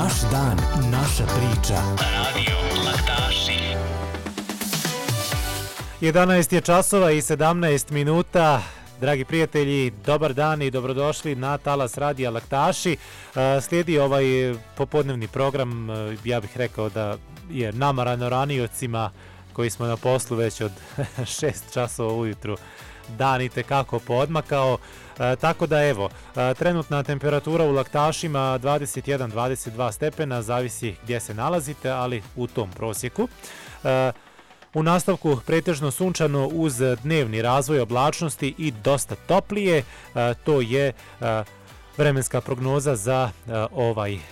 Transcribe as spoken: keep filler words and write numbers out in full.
Naš dan, naša priča. Radio Laktaši. jedanaest je časova i sedamnaest minuta. Dragi prijatelji, dobar dan i dobrodošli na talas Radija Laktaši. Slijedi ovaj popodnevni program, ja bih rekao da je nama ranijocima koji smo na poslu već od šest časova ujutru dan i tekako poodmakao. E, tako da evo, e, trenutna temperatura u Laktašima dvadeset jedan do dvadeset dva stepena, zavisi gdje se nalazite, ali u tom prosjeku. E, u nastavku pretežno sunčano uz dnevni razvoj oblačnosti i dosta toplije. E, to je e, vremenska prognoza za e, ovaj